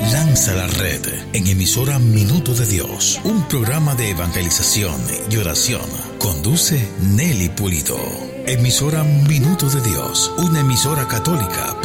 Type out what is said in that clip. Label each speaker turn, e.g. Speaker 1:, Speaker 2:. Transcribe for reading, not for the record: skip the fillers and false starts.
Speaker 1: Lanza la red en emisora Minuto de Dios, un programa de evangelización y oración. Conduce Nelly Pulido. Emisora Minuto de Dios, una emisora católica